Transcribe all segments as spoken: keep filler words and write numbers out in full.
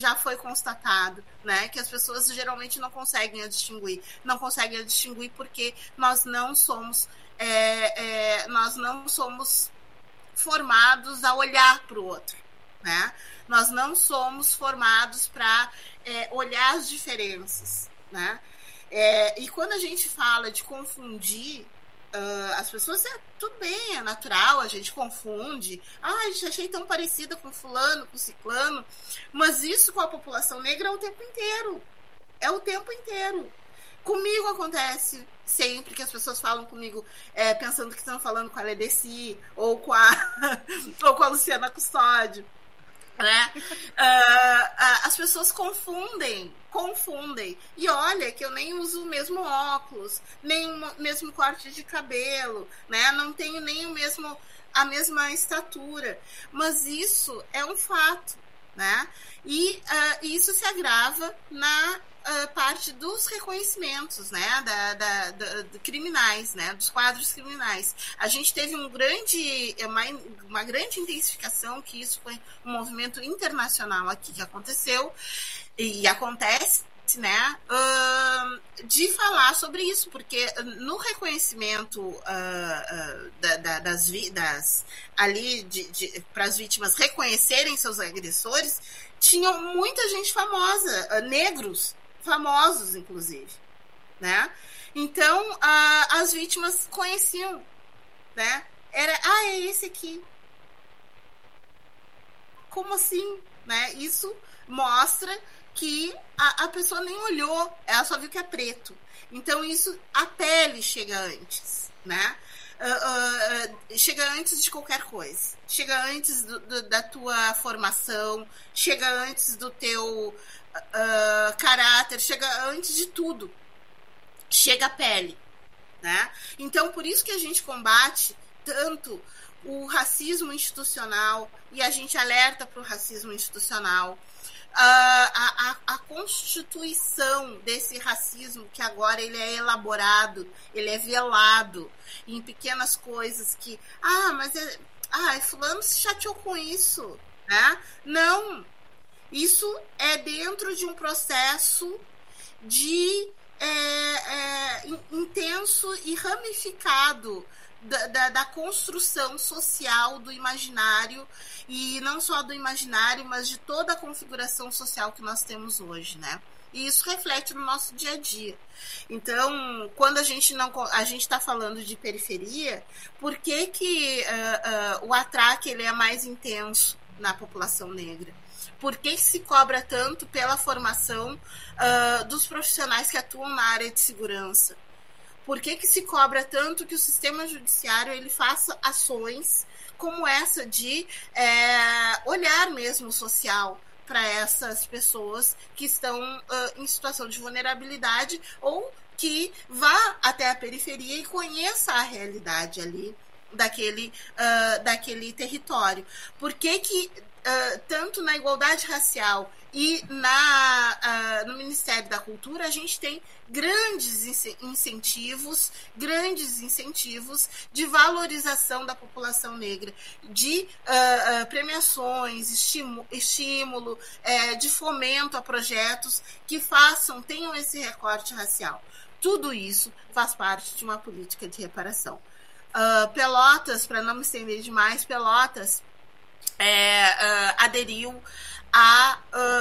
já foi constatado, né, que as pessoas geralmente não conseguem a distinguir. Não conseguem a distinguir porque nós não somos, é, é, nós não somos formados a olhar para o outro, né? Nós não somos formados para é, olhar as diferenças, né? É, e quando a gente fala de confundir uh, as pessoas, é, tudo bem, é natural, a gente confunde. Ah, a gente achei tão parecida com fulano, com ciclano, mas isso com a população negra é o tempo inteiro. É o tempo inteiro. Comigo acontece sempre que as pessoas falam comigo é, pensando que estão falando com a Ledeci ou com a, ou com a Luciana Custódio, né? Uh, as pessoas confundem, confundem. E olha que eu nem uso o mesmo óculos, nem o mesmo corte de cabelo, né? Não tenho nem o mesmo, a mesma estatura. Mas isso é um fato, né? E uh, isso se agrava na Uh, parte dos reconhecimentos, né, da, da, da, da, criminais, né, dos quadros criminais. A gente teve um grande, uma, uma grande intensificação, que isso foi um movimento internacional aqui que aconteceu e acontece, né, uh, de falar sobre isso, porque no reconhecimento uh, uh, da, da, das, das ali de, de, para as vítimas reconhecerem seus agressores, tinha muita gente famosa, uh, negros famosos, inclusive, né? Então, a, as vítimas conheciam, né? Era, ah, é esse aqui. Como assim? Né? Isso mostra que a, a pessoa nem olhou, ela só viu que é preto. Então, isso, a pele chega antes, né? Uh, uh, chega antes de qualquer coisa. Chega antes do, do, da tua formação, chega antes do teu Uh, caráter, chega antes de tudo, chega a pele, né? Então, por isso que a gente combate tanto o racismo institucional e a gente alerta para o racismo institucional, uh, a, a, a constituição desse racismo, que agora ele é elaborado, ele é velado em pequenas coisas que, ah, mas é, ah, fulano se chateou com isso, né? Não. Isso é dentro de um processo de é, é, intenso e ramificado da, da, da construção social do imaginário, e não só do imaginário, mas de toda a configuração social que nós temos hoje, né? E isso reflete no nosso dia a dia. Então, quando a gente não a gente está falando de periferia, por que, que uh, uh, o atraque ele é mais intenso na população negra? Por que se cobra tanto pela formação uh, dos profissionais que atuam na área de segurança? Por que, que se cobra tanto que o sistema judiciário ele faça ações como essa de é, olhar mesmo social para essas pessoas que estão uh, em situação de vulnerabilidade ou que vá até a periferia e conheça a realidade ali daquele, uh, daquele território? Por que que Uh, tanto na igualdade racial e na, uh, no Ministério da Cultura, a gente tem grandes incentivos, grandes incentivos de valorização da população negra, de uh, uh, premiações, estímulo, estímulo uh, de fomento a projetos que façam, tenham esse recorte racial. Tudo isso faz parte de uma política de reparação. Uh, Pelotas, para não me estender demais, Pelotas É, uh, aderiu a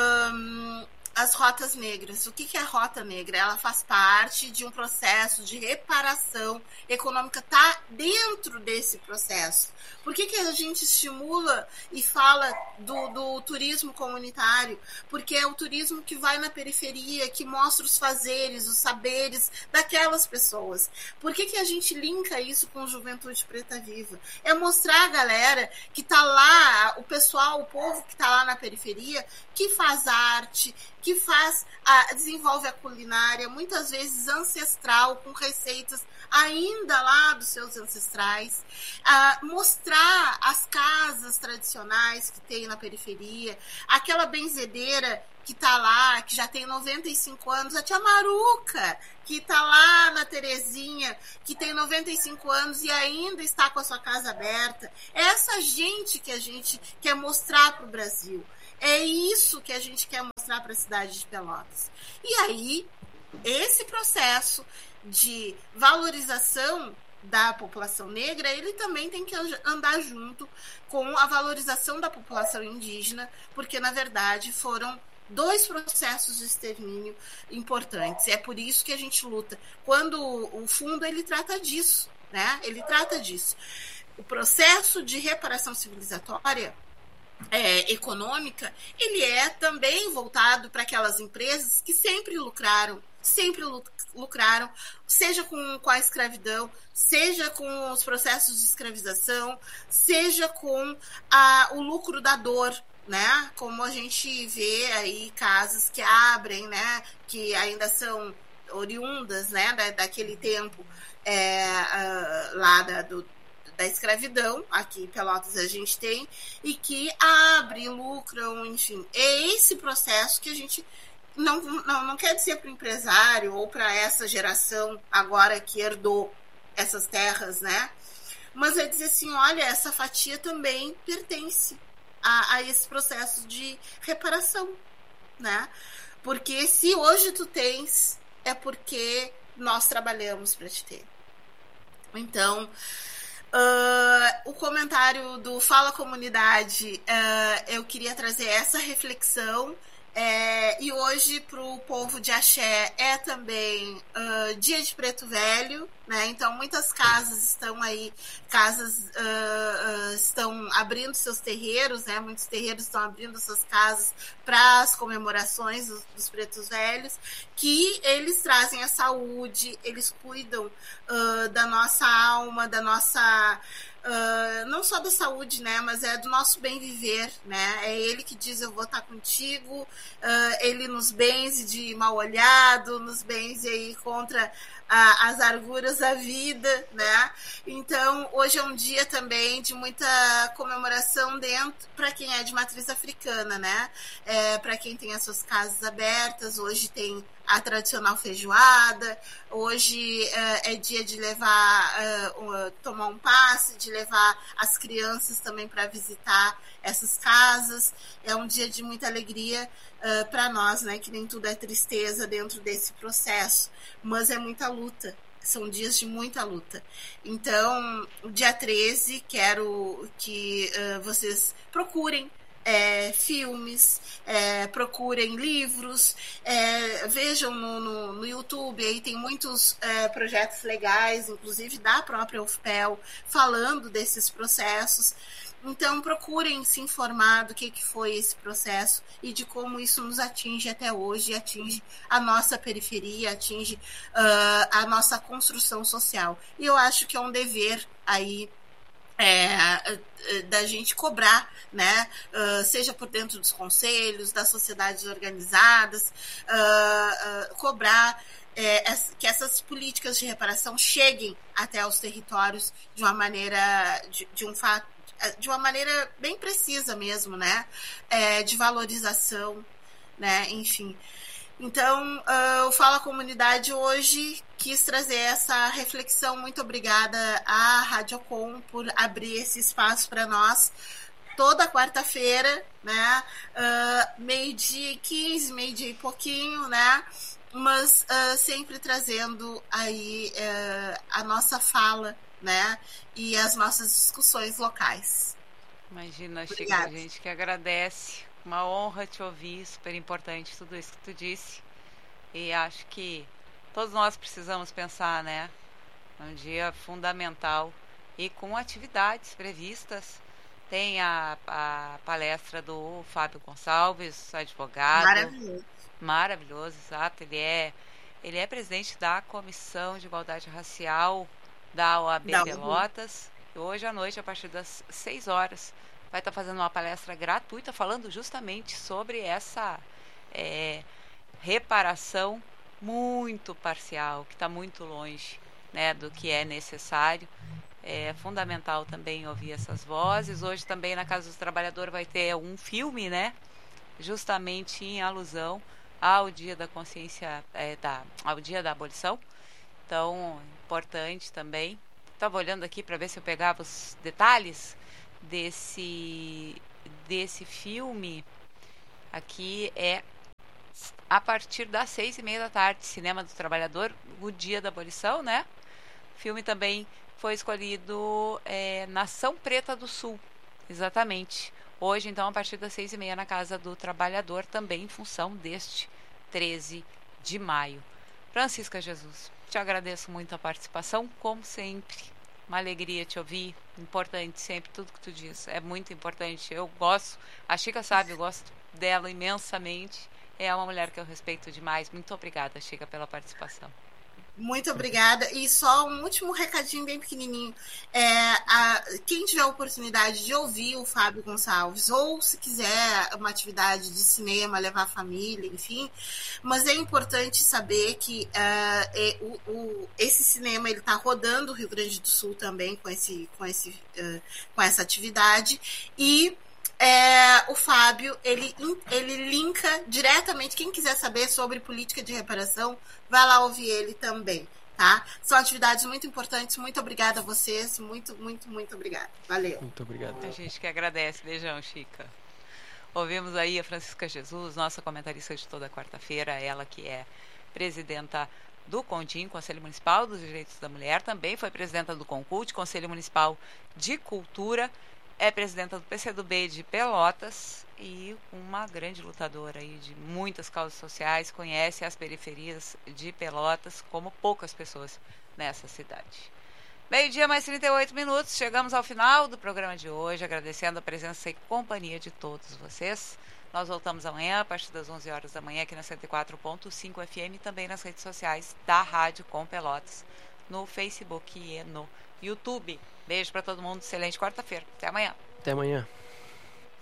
um, as rotas negras. O que, que é a rota negra? Ela faz parte de um processo de reparação econômica, está dentro desse processo. Por que, que a gente estimula e fala do, do turismo comunitário? Porque é o turismo que vai na periferia, que mostra os fazeres, os saberes daquelas pessoas. Por que, que a gente linka isso com Juventude Preta Viva? É mostrar a galera que está lá, o pessoal, o povo que está lá na periferia, que faz arte, que faz, a, desenvolve a culinária, muitas vezes ancestral, com receitas ainda lá dos seus ancestrais, a mostrar as casas tradicionais que tem na periferia, aquela benzedeira que está lá, que já tem noventa e cinco anos, a tia Maruca, que está lá na Terezinha, que tem noventa e cinco anos e ainda está com a sua casa aberta. É essa gente que a gente quer mostrar para o Brasil. É isso que a gente quer mostrar para a cidade de Pelotas. E aí, esse processo de valorização da população negra, ele também tem que andar junto com a valorização da população indígena, porque, na verdade, foram dois processos de extermínio importantes. É por isso que a gente luta. Quando o fundo, ele trata disso, né? Ele trata disso. O processo de reparação civilizatória É, econômica, ele é também voltado para aquelas empresas que sempre lucraram, sempre lucraram, seja com, com a escravidão, seja com os processos de escravização, seja com a, o lucro da dor, né? Como a gente vê aí casos que abrem, né? Que ainda são oriundas, né? Da, daquele tempo é, uh, lá da, do da escravidão, aqui em Pelotas a gente tem, e que abrem, lucram, enfim. É esse processo que a gente não, não, não quer dizer para o empresário ou para essa geração agora que herdou essas terras, né? Mas é dizer assim, olha, essa fatia também pertence a, a esse processo de reparação, né? Porque se hoje tu tens, é porque nós trabalhamos para te ter. Então, Uh, o comentário do Fala Comunidade, uh, eu queria trazer essa reflexão. É, e hoje, para o povo de Axé, é também uh, dia de Preto Velho, né? Então, muitas casas estão aí, casas uh, uh, estão abrindo seus terreiros, né? Muitos terreiros estão abrindo suas casas para as comemorações dos, dos Pretos Velhos, que eles trazem a saúde, eles cuidam uh, da nossa alma, da nossa... Uh, não só da saúde, né, mas é do nosso bem viver, né, é ele que diz eu vou estar contigo, uh, ele nos benze de mal olhado, nos benze aí contra a, as arguras da vida, né, então hoje é um dia também de muita comemoração dentro, para quem é de matriz africana, né, é, para quem tem as suas casas abertas, hoje tem a tradicional feijoada, hoje uh, é dia de levar, uh, uh, tomar um passe, de levar as crianças também para visitar essas casas, é um dia de muita alegria uh, para nós, né, que nem tudo é tristeza dentro desse processo, mas é muita luta, são dias de muita luta. Então, o dia treze, quero que uh, vocês procurem É, filmes, é, procurem livros, é, vejam no, no, no YouTube, aí tem muitos é, projetos legais, inclusive da própria U F P E L, falando desses processos. Então, procurem se informar do que, que foi esse processo e de como isso nos atinge até hoje, atinge a nossa periferia, atinge uh, a nossa construção social. E eu acho que é um dever aí É, da gente cobrar, né, uh, seja por dentro dos conselhos, das sociedades organizadas, uh, uh, cobrar é, que essas políticas de reparação cheguem até os territórios de uma maneira, de, de um fato, de uma maneira bem precisa mesmo, né, é, de valorização, né, enfim. Então, uh, o Fala Comunidade hoje quis trazer essa reflexão. Muito obrigada à Radiocom por abrir esse espaço para nós. Toda quarta-feira, né? Uh, meio-dia e quinze, meio-dia e pouquinho, né? Mas uh, sempre trazendo aí uh, a nossa fala, né? E as nossas discussões locais. Imagina, Chico, a gente que agradece. Uma honra te ouvir, super importante tudo isso que tu disse. E acho que todos nós precisamos pensar, né? É um dia fundamental e com atividades previstas. Tem a, a palestra do Fábio Gonçalves, advogado. Maravilhoso. Maravilhoso, exato. Ele é, ele é presidente da Comissão de Igualdade Racial da O A B da Pelotas. E hoje à noite, a partir das seis horas, vai estar fazendo uma palestra gratuita falando justamente sobre essa é, reparação muito parcial, que está muito longe, né, do que é necessário. É fundamental também ouvir essas vozes. Hoje também na Casa do Trabalhador vai ter um filme, né, justamente em alusão ao Dia da Consciência, é, da, ao Dia da Abolição. Então, importante também. Estava olhando aqui para ver se eu pegava os detalhes desse, desse filme. aqui é a partir das seis e meia da tarde, Cinema do Trabalhador, o dia da abolição, né? O filme também foi escolhido é, Nação Preta do Sul, exatamente. Hoje, então, a partir das seis e meia na Casa do Trabalhador, também em função deste treze de maio. Francisca Jesus, te agradeço muito a participação, como sempre. Uma alegria te ouvir, importante sempre, tudo que tu diz, é muito importante. Eu gosto, a Chica sabe, eu gosto dela imensamente. É uma mulher que eu respeito demais. Muito obrigada, Chica, pela participação. Muito obrigada. E só um último recadinho bem pequenininho. É, a, quem tiver a oportunidade de ouvir o Fábio Gonçalves, ou se quiser uma atividade de cinema, levar a família, enfim, mas é importante saber que uh, é, o, o, esse cinema ele está rodando o Rio Grande do Sul também com, esse, com, esse, uh, com essa atividade. E É, o Fábio, ele, ele linka diretamente, quem quiser saber sobre política de reparação, vai lá ouvir ele também, tá? São atividades muito importantes, muito obrigada a vocês, muito, muito, muito obrigada. Valeu. Muito obrigado. A gente que agradece, beijão, Chica. Ouvimos aí a Francisca Jesus, nossa comentarista de toda quarta-feira, ela que é presidenta do CONDIM, Conselho Municipal dos Direitos da Mulher, também foi presidenta do CONCULT, Conselho Municipal de Cultura, é presidenta do P C do B de Pelotas e uma grande lutadora aí de muitas causas sociais, conhece as periferias de Pelotas como poucas pessoas nessa cidade. Meio-dia mais trinta e oito minutos, chegamos ao final do programa de hoje, agradecendo a presença e companhia de todos vocês. Nós voltamos amanhã a partir das onze horas da manhã aqui na cento e quatro ponto cinco F M e também nas redes sociais da Rádio Com Pelotas, no Facebook e no YouTube. Beijo para todo mundo, excelente quarta-feira. Até amanhã. Até amanhã.